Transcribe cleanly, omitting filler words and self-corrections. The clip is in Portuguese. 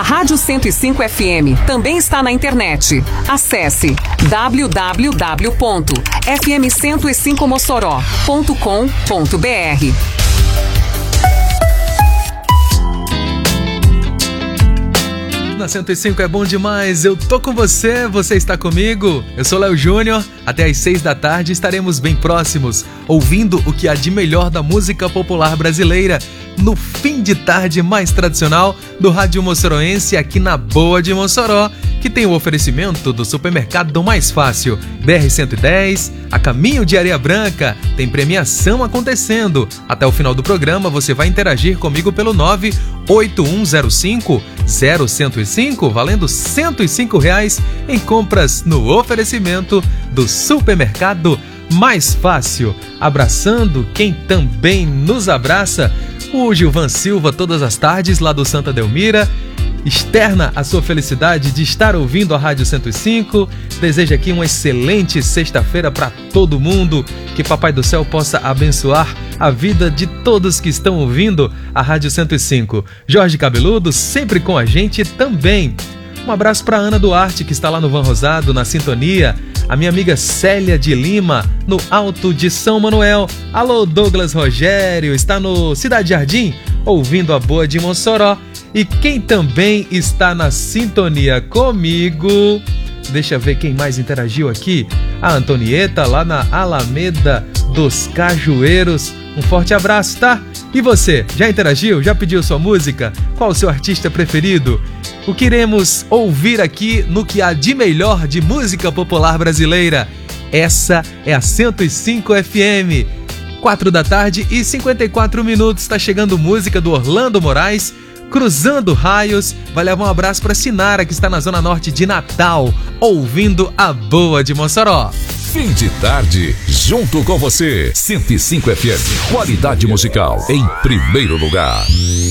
A Rádio 105 FM também está na internet. Acesse www.fm105mossoró.com.br. Na 105 é bom demais, eu tô com você, você está comigo. Eu sou Léo Júnior, até às 6 da tarde estaremos bem próximos, ouvindo o que há de melhor da música popular brasileira, no fim de tarde mais tradicional do Rádio Mossoroense aqui na Boa de Mossoró, que tem o oferecimento do supermercado Mais Fácil, BR-110, a caminho de Areia Branca, tem premiação acontecendo. Até o final do programa você vai interagir comigo pelo 98105-0105, valendo R$105 em compras no oferecimento do supermercado Mais Fácil. Abraçando quem também nos abraça, o Gilvan Silva, todas as tardes lá do Santa Delmira, externa a sua felicidade de estar ouvindo a Rádio 105, deseja aqui uma excelente sexta-feira para todo mundo, que Papai do Céu possa abençoar a vida de todos que estão ouvindo a Rádio 105. Jorge Cabeludo sempre com a gente também. Um abraço para Ana Duarte, que está lá no Van Rosado, na sintonia. A minha amiga Célia de Lima, no Alto de São Manuel. Alô, Douglas Rogério, está no Cidade Jardim, ouvindo a Boa de Mossoró. E quem também está na sintonia comigo, deixa eu ver quem mais interagiu aqui. A Antonieta, lá na Alameda dos Cajueiros. Um forte abraço, tá? E você, já interagiu? Já pediu sua música? Qual o seu artista preferido? O que iremos ouvir aqui no que há de melhor de música popular brasileira? Essa é a 105 FM. 4 da tarde e 54 minutos. Está chegando música do Orlando Moraes, Cruzando Raios. Vai levar um abraço para Sinara, que está na zona norte de Natal, ouvindo a Boa de Mossoró. Fim de tarde, junto com você. 105 FM, qualidade musical em primeiro lugar.